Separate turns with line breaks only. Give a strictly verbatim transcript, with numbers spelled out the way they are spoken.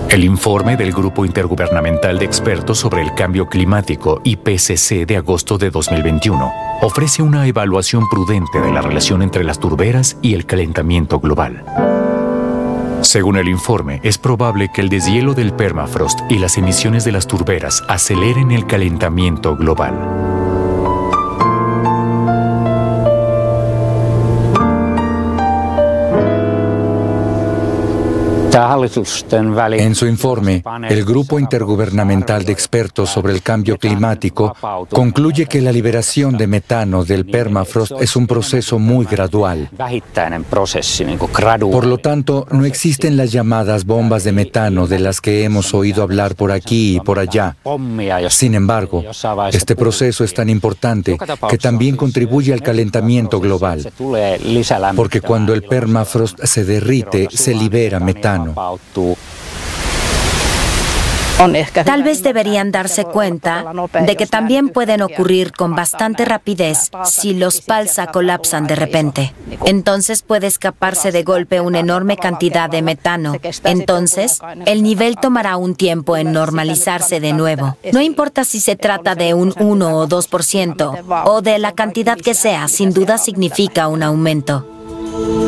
El informe del Grupo Intergubernamental de Expertos sobre el Cambio Climático, I P C C, de agosto de dos mil veintiuno, ofrece una evaluación prudente de la relación entre las turberas y el calentamiento global. Según el informe, es probable que el deshielo del permafrost y las emisiones de las turberas aceleren el calentamiento global.
En su informe, el Grupo Intergubernamental de Expertos sobre el Cambio Climático concluye que la liberación de metano del permafrost es un proceso muy gradual. Por lo tanto, no existen las llamadas bombas de metano de las que hemos oído hablar por aquí y por allá. Sin embargo, este proceso es tan importante que también contribuye al calentamiento global, porque cuando el permafrost se derrite, se libera metano.
Tal vez deberían darse cuenta de que también pueden ocurrir con bastante rapidez si los balsa colapsan de repente. Entonces puede escaparse de golpe una enorme cantidad de metano. Entonces, el nivel tomará un tiempo en normalizarse de nuevo. No importa si se trata de un uno o dos por ciento o de la cantidad que sea, sin duda significa un aumento.